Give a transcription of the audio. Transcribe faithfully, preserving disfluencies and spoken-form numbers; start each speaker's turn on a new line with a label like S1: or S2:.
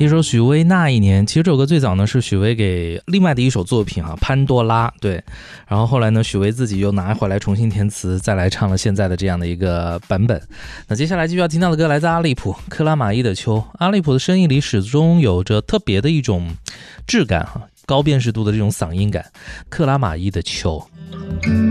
S1: 一首许巍那一年，其实这首歌最早呢是许巍给另外的一首作品哈、啊，潘多拉，对，然后后来呢许巍自己又拿回来重新填词，再来唱了现在的这样的一个版本。那接下来继续要听到的歌来自阿利普，克拉玛依的秋。阿利普的声音里始终有着特别的一种质感哈、啊，高辨识度的这种嗓音感。克拉玛依的秋。